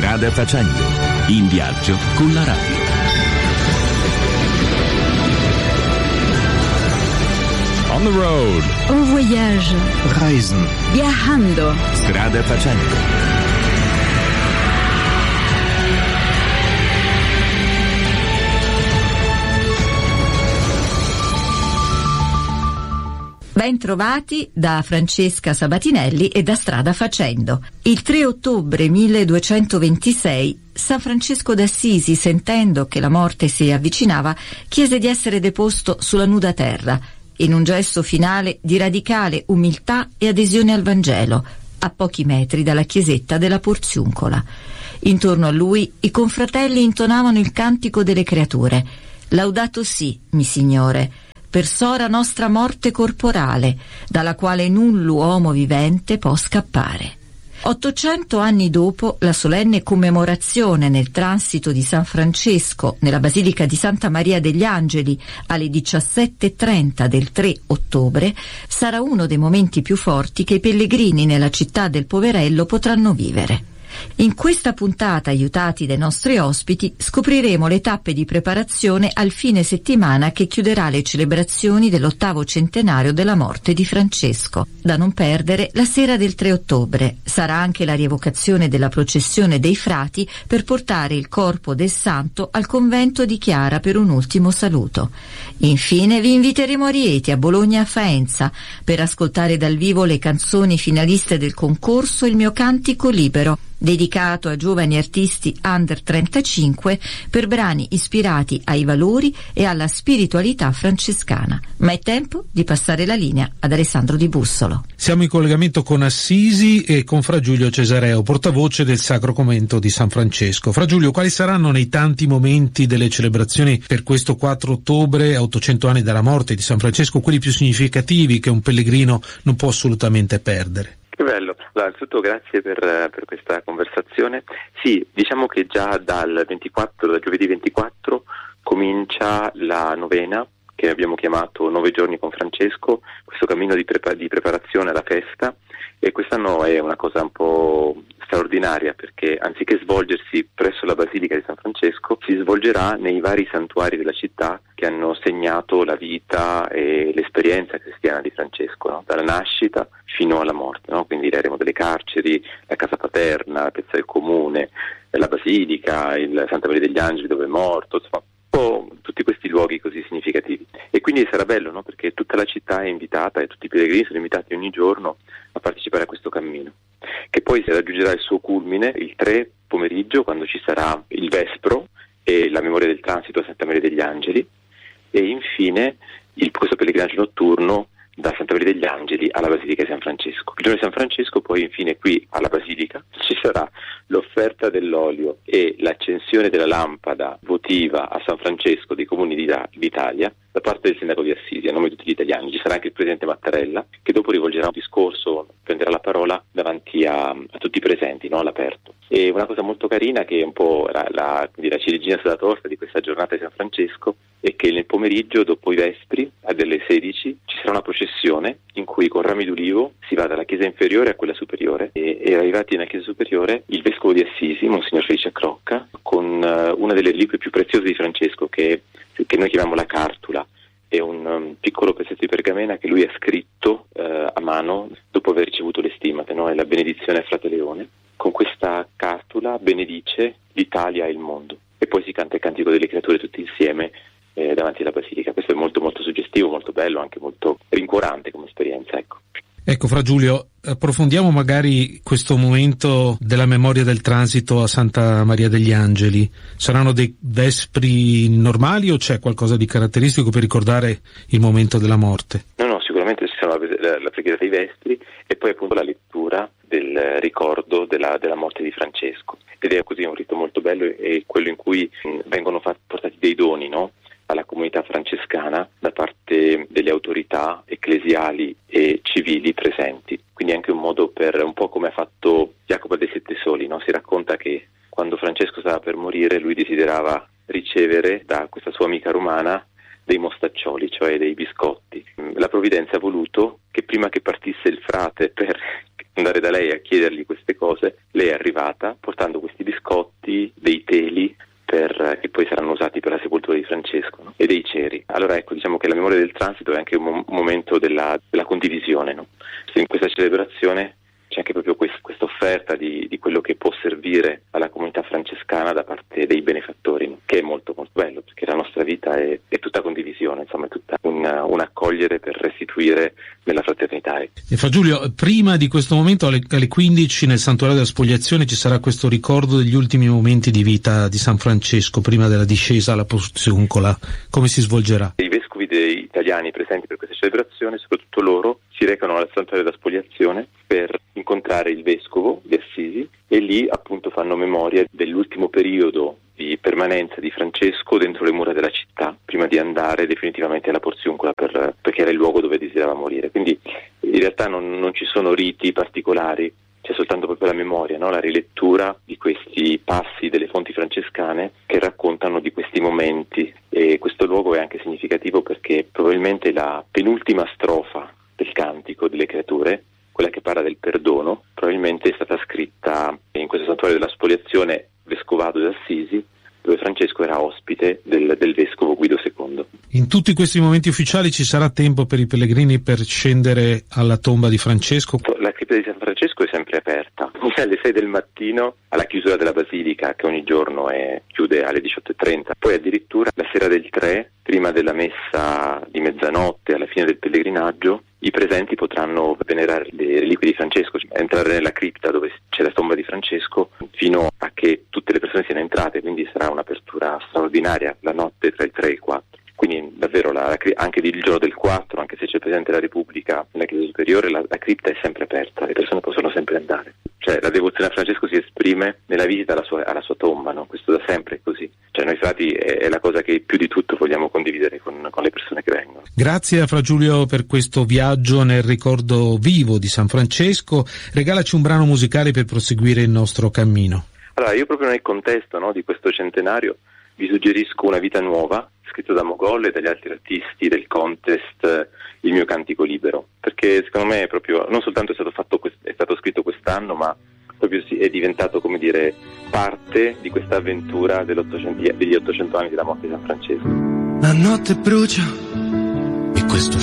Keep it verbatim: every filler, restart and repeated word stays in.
Strada facendo, in viaggio con la radio. On the road. En voyage. Reisen. Viajando. Strada facendo. Ben trovati da Francesca Sabatinelli e da Strada Facendo. Il tre ottobre milleduecentoventisei San Francesco d'Assisi, sentendo che la morte si avvicinava, chiese di essere deposto sulla nuda terra, in un gesto finale di radicale umiltà e adesione al Vangelo, a pochi metri dalla chiesetta della Porziuncola. Intorno a lui i confratelli intonavano il cantico delle creature: «Laudato si, mi Signore, per sora nostra morte corporale, dalla quale null uomo vivente può scappare». Ottocento anni dopo la solenne commemorazione nel transito di San Francesco nella Basilica di Santa Maria degli Angeli alle diciassette e trenta del tre ottobre sarà uno dei momenti più forti che i pellegrini nella città del Poverello potranno vivere. In questa puntata, aiutati dai nostri ospiti, scopriremo le tappe di preparazione al fine settimana che chiuderà le celebrazioni dell'ottavo centenario della morte di Francesco. Da non perdere, la sera del tre ottobre sarà anche la rievocazione della processione dei frati per portare il corpo del santo al convento di Chiara per un ultimo saluto. Infine vi inviteremo a Rieti, a Bologna, a Faenza per ascoltare dal vivo le canzoni finaliste del concorso Il mio cantico libero, dedicato a giovani artisti under trentacinque per brani ispirati ai valori e alla spiritualità francescana. Ma è tempo di passare la linea ad Alessandro Di Bussolo. Siamo in collegamento con Assisi e con Fra Giulio Cesareo, portavoce del Sacro Convento di San Francesco. Fra Giulio, quali saranno nei tanti momenti delle celebrazioni per questo quattro ottobre, a ottocento anni dalla morte di San Francesco, quelli più significativi che un pellegrino non può assolutamente perdere? Che bello, allora, innanzitutto grazie per, per questa conversazione. Sì, diciamo che già dal ventiquattro, da giovedì ventiquattro, comincia la novena che abbiamo chiamato Nove giorni con Francesco, questo cammino di, prepa- di preparazione alla festa, e quest'anno è una cosa un po' straordinaria perché anziché svolgersi presso la Basilica di San Francesco si svolgerà nei vari santuari della città che hanno segnato la vita e l'esperienza cristiana di Francesco, no? Dalla nascita fino alla morte, no? Quindi diremo delle carceri, la casa paterna, la piazza del comune, la Basilica, il Santa Maria degli Angeli dove è morto, insomma tutti questi luoghi così significativi. E quindi sarà bello, no? Perché tutta la città è invitata e tutti i pellegrini sono invitati ogni giorno a partecipare a questo cammino, che poi si raggiungerà il suo culmine il tre pomeriggio, quando ci sarà il Vespro e la memoria del transito a Santa Maria degli Angeli, e infine il, questo pellegrinaggio notturno da Santa Maria degli Angeli alla Basilica di San Francesco. Il giorno di San Francesco poi infine qui alla Basilica ci sarà l'offerta dell'olio e l'accensione della lampada votiva a San Francesco dei comuni d'Italia da parte del sindaco di Assisi a nome di tutti gli italiani. Ci sarà anche il presidente Mattarella che dopo rivolgerà un discorso, prenderà la parola davanti a, a tutti i presenti, no? All'aperto. E una cosa molto carina che è un po' la, la, la ciliegina sulla torta di questa giornata di San Francesco è che nel pomeriggio dopo i Vespri alle sedici ci sarà una processione in cui con rami d'ulivo si va dalla chiesa inferiore a quella superiore e, e arrivati nella chiesa superiore il vescovo di Assisi, Monsignor Felice Crocca, con uh, una delle reliquie più preziose di Francesco che, che noi chiamiamo la cartula. È un um, piccolo pezzetto di pergamena che lui ha scritto uh, a mano dopo aver ricevuto le stimate, no? È la benedizione a Frate Leone. Con questa cartula benedice l'Italia e il mondo. E poi si canta il cantico delle creature tutti insieme eh, davanti alla Basilica. Questo è molto molto suggestivo, molto bello, anche molto rincuorante come esperienza, ecco. Ecco, Fra Giulio, approfondiamo magari questo momento della memoria del transito a Santa Maria degli Angeli. Saranno dei vespri normali o c'è qualcosa di caratteristico per ricordare il momento della morte? No, no, sicuramente ci sarà la, la preghiera dei vespri e poi appunto la lettura del ricordo della, della morte di Francesco. Ed è così un rito molto bello, è quello in cui mh, vengono fatti, portati dei doni, no? Alla comunità francescana da parte delle autorità ecclesiali e civili presenti. Quindi anche un modo per, un po' come ha fatto Jacopo dei Sette Soli, no? Si racconta che quando Francesco stava per morire lui desiderava ricevere da questa sua amica romana dei mostaccioli, cioè dei biscotti. La provvidenza ha voluto che prima che partisse il frate per andare da lei a chiedergli queste cose, lei è arrivata portando questi biscotti, dei teli, per, che poi saranno usati per la sepoltura di Francesco, no? E dei ceri. Allora ecco, diciamo che la memoria del transito è anche un, mo- un momento della, della condivisione, no? In questa celebrazione c'è anche proprio questa offerta di, di quello che può servire alla comunità francescana da parte dei benefattori, no? Che è molto molto bello, perché la nostra vita è, è tutta condivisione, insomma è tutta un, un accogliere per restituire nella fraternità. E Fra Giulio, prima di questo momento alle, alle quindici nel santuario della Spogliazione ci sarà questo ricordo degli ultimi momenti di vita di San Francesco prima della discesa alla Porziuncola. Come si svolgerà? I vescovi dei italiani presenti per questa celebrazione, soprattutto loro, si recano al santuario della Spogliazione per incontrare il vescovo di Assisi e lì appunto fanno memoria dell'ultimo periodo di permanenza di Francesco dentro le mura della città prima di andare definitivamente alla Porziuncola per, perché era il luogo dove desiderava morire. Quindi in realtà non, non ci sono riti particolari, c'è soltanto proprio la memoria, no? La rilettura di questi passi delle fonti francescane che raccontano di questi momenti, e questo luogo è anche significativo perché probabilmente la penultima strofa del cantico delle creature, quella che parla del perdono, probabilmente è stata scritta in questo santuario della Spoliazione vescovado d'Assisi, dove Francesco era ospite del, del vescovo Guido secondo. In tutti questi momenti ufficiali ci sarà tempo per i pellegrini per scendere alla tomba di Francesco? La cripta di San Francesco è sempre aperta, alle sei del mattino alla chiusura della basilica, che ogni giorno è, chiude alle diciotto e trenta, poi addirittura la sera del tre, prima della messa di mezzanotte, alla fine del pellegrinaggio, i presenti potranno venerare le reliquie di Francesco, cioè entrare nella cripta dove c'è la tomba di Francesco fino a che tutte le persone siano entrate, quindi sarà un'apertura straordinaria la notte tra il tre e il quattro. Quindi davvero la, la, anche il giorno del quattro, anche se c'è il Presidente della Repubblica nella Chiesa Superiore, la, la cripta è sempre aperta, le persone possono sempre andare. Cioè la devozione a Francesco si esprime nella visita alla sua, alla sua tomba, no? Questo da sempre è così. Cioè noi frati è, è la cosa che più di tutto vogliamo condividere con, con le persone che vengono. Grazie a Fra Giulio per questo viaggio nel ricordo vivo di San Francesco. Regalaci un brano musicale per proseguire il nostro cammino. Allora io proprio nel contesto, no, di questo centenario vi suggerisco Una vita nuova, scritto da Mogol e dagli altri artisti del contest Il mio cantico libero, perché secondo me è proprio, non soltanto è stato fatto è stato scritto quest'anno, ma proprio è diventato, come dire, parte di questa avventura degli ottocento anni della morte di San Francesco. La notte brucia e questo